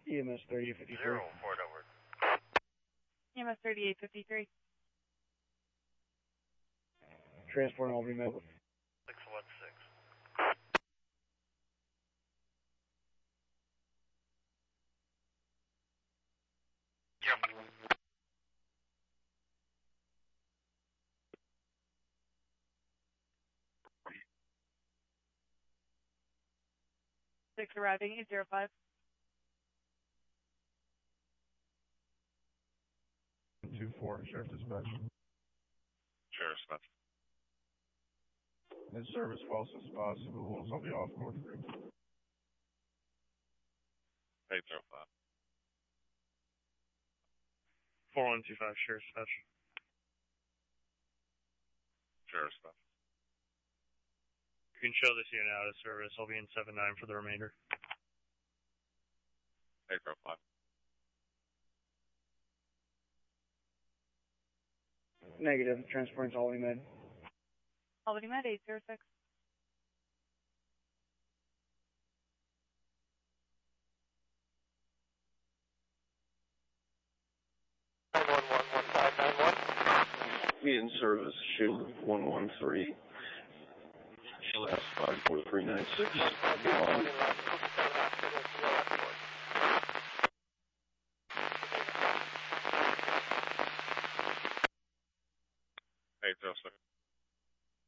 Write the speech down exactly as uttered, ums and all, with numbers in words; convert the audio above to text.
E M S thirty-eight fifty-three. Zero, Fort Edward. E M S thirty-eight fifty-three. Transport Albany Med. six one six. Yep. Six arriving, eight zero five. two four, Sheriff Dispatch. Sheriff Dispatch. And service fast as possible. I'll be off North Ridge. eight zero five. four one two five, Sheriff Dispatch. Sheriff Dispatch. You can show this unit out of service. I'll be in seven nine for the remainder. eight zero five. Negative. Transporting to Albany Med. Albany Med, eight zero six. nine one one one five nine one. Be in service, shield one one three. Last five four three nine six.